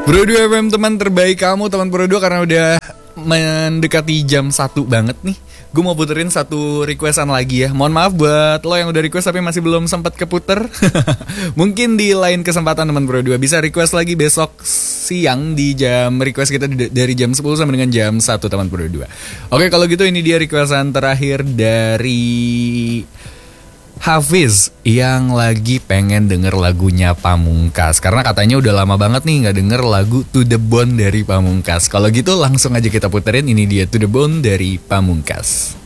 Bro 2 FM teman terbaik kamu, teman Bro 2, karena udah mendekati jam 1 banget nih. Gue mau puterin satu requestan lagi ya. Mohon maaf buat lo yang udah request tapi masih belum sempat keputer. Mungkin di lain kesempatan teman Bro 2 bisa request lagi besok siang di jam request kita dari jam 10 sampai dengan jam 1 teman Bro 2. Oke, kalau gitu ini dia requestan terakhir dari Hafiz yang lagi pengen denger lagunya Pamungkas, karena katanya udah lama banget nih gak denger lagu To The Bone dari Pamungkas. Kalau gitu langsung aja kita puterin, ini dia To The Bone dari Pamungkas.